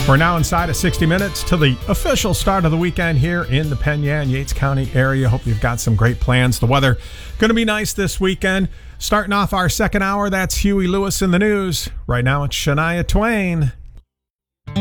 We're now inside of 60 minutes to the official start of the weekend here in the Penn Yan, Yates County area. Hope you've got some great plans. The weather going to be nice this weekend. Starting off our second hour, that's Huey Lewis in the news. Right now it's Shania Twain.